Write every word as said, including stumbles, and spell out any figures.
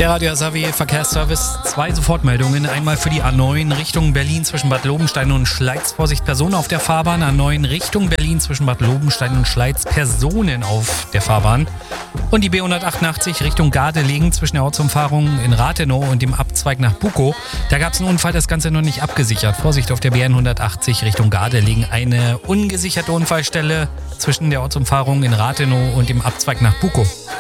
Der Radio Asavi Verkehrsservice, zwei Sofortmeldungen. Einmal für die A neun Richtung Berlin zwischen Bad Lobenstein und Schleiz. Vorsicht, Personen auf der Fahrbahn. A neun Richtung Berlin zwischen Bad Lobenstein und Schleiz. Personen auf der Fahrbahn. Und die B hundertachtundachtzig Richtung Gardelegen zwischen der Ortsumfahrung in Rathenow und dem Abzweig nach Bukow. Da gab es einen Unfall, das Ganze noch nicht abgesichert. Vorsicht auf der B hundertachtzig Richtung Gardelegen. Eine ungesicherte Unfallstelle zwischen der Ortsumfahrung in Rathenow und dem Abzweig nach Bukow.